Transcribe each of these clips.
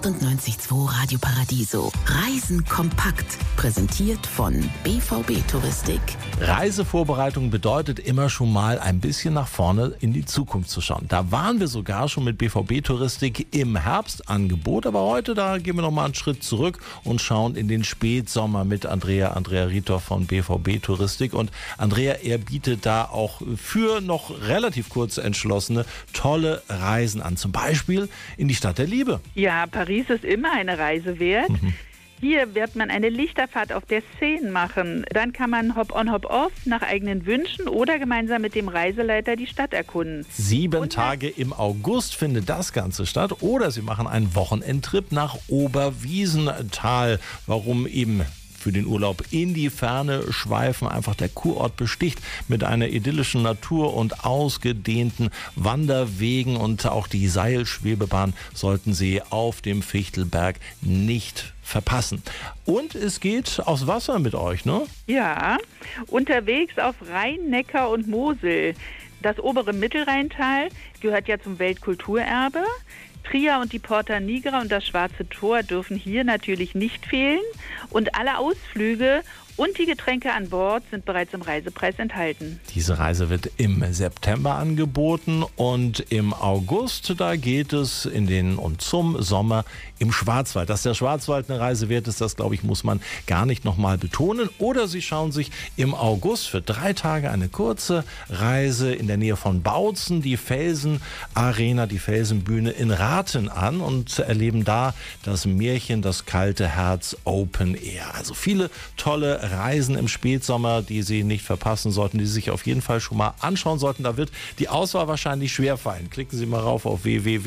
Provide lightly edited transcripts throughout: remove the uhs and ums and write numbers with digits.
98.2 Radio Paradiso. Reisen kompakt. Präsentiert von BVB Touristik. Reisevorbereitung bedeutet immer schon mal ein bisschen nach vorne in die Zukunft zu schauen. Da waren wir sogar schon mit BVB Touristik im Herbstangebot. Aber heute, da gehen wir noch mal einen Schritt zurück und schauen in den Spätsommer mit Andrea Rietor von BVB Touristik. Und Andrea, er bietet da auch für noch relativ kurz entschlossene tolle Reisen an. Zum Beispiel in die Stadt der Liebe. Ja, Paris ist immer eine Reise wert. Hier wird man eine Lichterfahrt auf der Seine machen. Dann kann man Hop-on, Hop-off nach eigenen Wünschen oder gemeinsam mit dem Reiseleiter die Stadt erkunden. 7 Tage im August findet das Ganze statt. Oder Sie machen einen Wochenendtrip nach Oberwiesenthal. Warum eben für den Urlaub in die Ferne schweifen? Einfach der Kurort besticht mit einer idyllischen Natur und ausgedehnten Wanderwegen, und auch die Seilschwebebahn sollten Sie auf dem Fichtelberg nicht verpassen. Und es geht aufs Wasser mit euch, ne? Ja, unterwegs auf Rhein, Neckar und Mosel. Das obere Mittelrheintal gehört ja zum Weltkulturerbe. Trier und die Porta Nigra und das Schwarze Tor dürfen hier natürlich nicht fehlen. Und alle Ausflüge und die Getränke an Bord sind bereits im Reisepreis enthalten. Diese Reise wird im September angeboten, und im August, da geht es in den und zum Sommer im Schwarzwald. Dass der Schwarzwald eine Reise wert ist, das, glaube ich, muss man gar nicht nochmal betonen. Oder Sie schauen sich im August für 3 Tage eine kurze Reise in der Nähe von Bautzen, die Felsenarena, die Felsenbühne in Rathen an, und erleben da das Märchen Das kalte Herz Open Air. Also viele tolle Reisen im Spätsommer, die Sie nicht verpassen sollten, die Sie sich auf jeden Fall schon mal anschauen sollten. Da wird die Auswahl wahrscheinlich schwerfallen. Klicken Sie mal rauf auf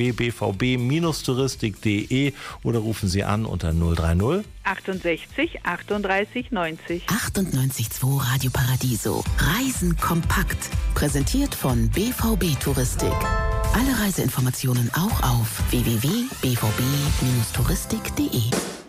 www.bvb-touristik.de oder rufen Sie an unter 030 68 38 90. 98.2 Radio Paradiso. Reisen kompakt. Präsentiert von BVB Touristik. Alle Reiseinformationen auch auf www.bvb-touristik.de.